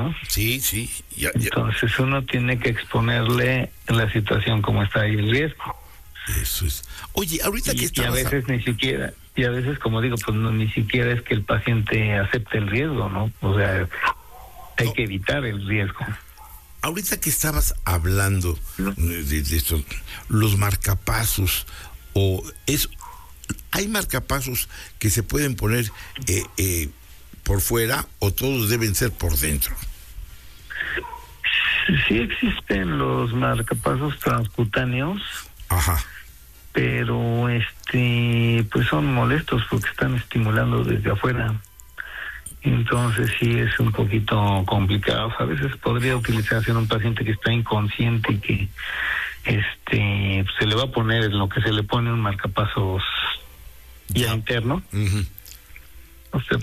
¿no? Sí, sí. Ya. Entonces uno tiene que exponerle la situación como está ahí el riesgo. Eso es. Oye, ahorita que Y a veces ni siquiera, y a veces, como digo, pues no, ni siquiera es que el paciente acepte el riesgo, ¿no? O sea, hay que evitar el riesgo. Ahorita que estabas hablando de esto, los marcapasos, ¿hay marcapasos que se pueden poner por fuera o todos deben ser por dentro? Sí existen los marcapasos transcutáneos. Ajá. Pero pues son molestos porque están estimulando desde afuera. Entonces sí es un poquito complicado. A veces podría utilizarse en un paciente que está inconsciente y que se le va a poner en lo que se le pone un marcapasos ya interno. Uh-huh. O sea,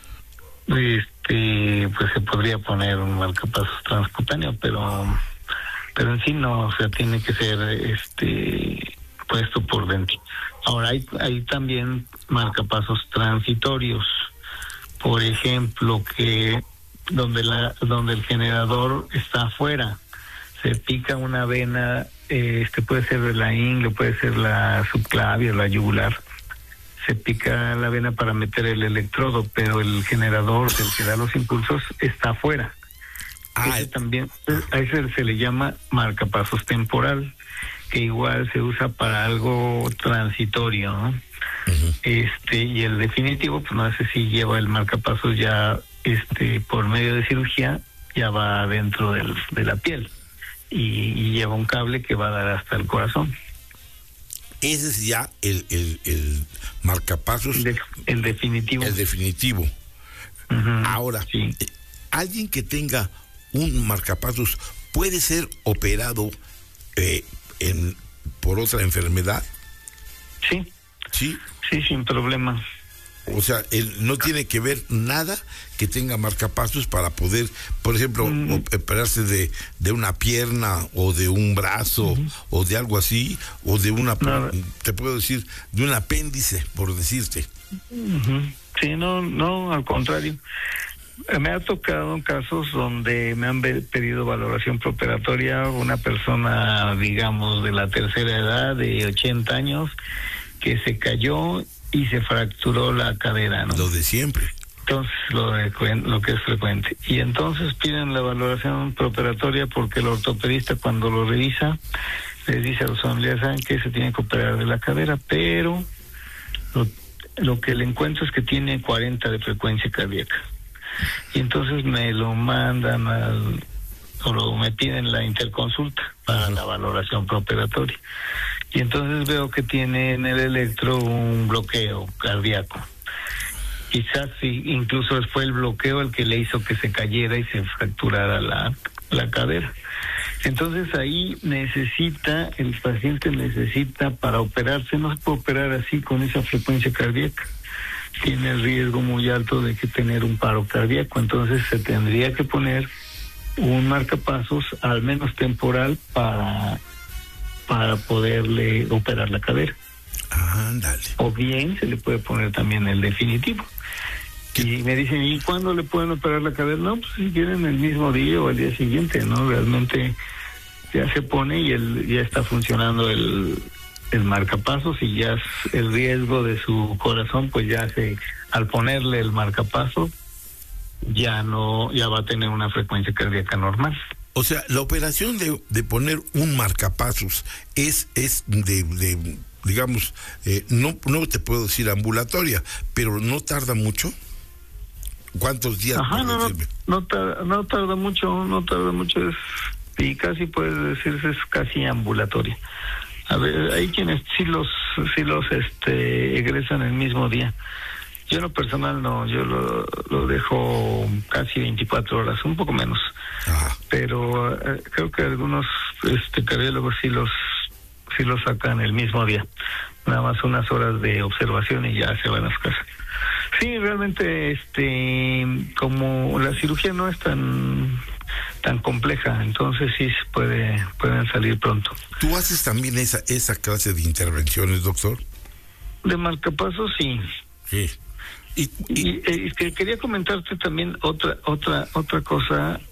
pues se podría poner un marcapasos transcutáneo, pero en sí no, o sea, tiene que ser puesto por dentro. Ahora hay también marcapasos transitorios, por ejemplo, que donde el generador está afuera, se pica una vena, puede ser de la ingle, puede ser la subclavia, la yugular, se pica la vena para meter el electrodo, pero el generador, el que da los impulsos, está afuera. Ese también, a ese se le llama marcapasos temporal, que igual se usa para algo transitorio, ¿no? Uh-huh. Y el definitivo, pues no sé si lleva el marcapasos ya, por medio de cirugía, ya va dentro de la piel y lleva un cable que va a dar hasta el corazón. Ese es ya el marcapasos. El definitivo. El definitivo. Uh-huh. Ahora, sí. Alguien que tenga un marcapasos puede ser operado por otra enfermedad. Sí, sin problema. O sea, él no tiene que ver nada que tenga marcapasos para poder, por ejemplo, operarse de una pierna o de un brazo o de algo así, o de te puedo decir, de un apéndice, por decirte. Sí, no, al contrario. Me ha tocado casos donde me han pedido valoración preoperatoria una persona, digamos, de la tercera edad, de 80 años, que se cayó y se fracturó la cadera, ¿no? Lo de siempre. Entonces, lo que es frecuente. Y entonces piden la valoración preoperatoria porque el ortopedista, cuando lo revisa, les dice a los familiares, ¿saben qué? Se tiene que operar de la cadera, pero lo que le encuentro es que tiene 40 de frecuencia cardíaca. Y entonces me lo mandan me piden la interconsulta para la valoración preoperatoria. Y entonces veo que tiene en el electro un bloqueo cardíaco. Quizás sí, incluso fue el bloqueo el que le hizo que se cayera y se fracturara la cadera. Entonces ahí el paciente necesita, para operarse, no se puede operar así con esa frecuencia cardíaca. Tiene el riesgo muy alto de que tener un paro cardíaco, entonces se tendría que poner un marcapasos, al menos temporal, para poderle operar la cadera. Ándale. O bien se le puede poner también el definitivo. Y me dicen, ¿y cuándo le pueden operar la cadera? No, pues si quieren el mismo día o el día siguiente, ¿no? Realmente ya se pone y ya está funcionando el marcapasos, y ya el riesgo de su corazón, pues ya al ponerle el marcapasos, ya va a tener una frecuencia cardíaca normal. O sea, la operación de poner un marcapasos es de digamos, no te puedo decir ambulatoria, pero no tarda mucho. ¿Cuántos días? Ajá, no tarda mucho, y casi puedes decirse es casi ambulatoria. A ver, hay quienes sí los egresan el mismo día. Yo en lo personal no, yo lo dejo casi 24 horas, un poco menos. Ajá. Pero creo que algunos cardiólogos sí los sacan el mismo día. Nada más unas horas de observación y ya se van a su casa. Sí, realmente como la cirugía no es tan compleja, entonces sí pueden salir pronto. ¿Tú haces también esa clase de intervenciones, doctor? De marcapasos, sí. Sí. Y quería comentarte también otra cosa